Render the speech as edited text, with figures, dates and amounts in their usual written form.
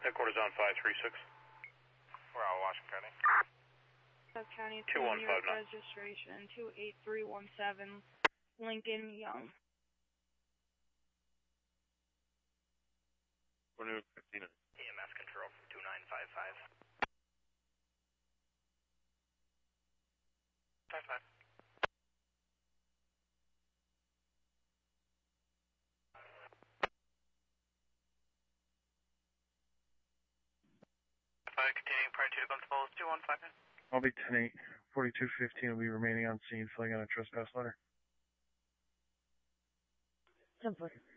Headquarters on 536. We're out of Washington County. Sub County 2159. registration 28317 Lincoln Young. 15. EMS control from 2955. 55. Continuing prior to Gunfalls 2159. I'll be 10-8. 4215 will be remaining on scene, filling out a trespass letter. 10-4.